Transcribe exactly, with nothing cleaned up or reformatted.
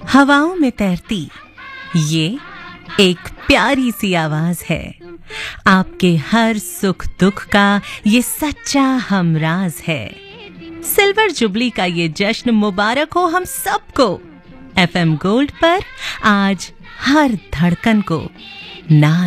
हवाओं में तैरती ये एक प्यारी सी आवाज है। आपके हर सुख दुख का ये सच्चा हमराज है। सिल्वर जुबली का ये जश्न मुबारक हो हम सबको। एफएम गोल्ड पर आज हर धड़कन को नाज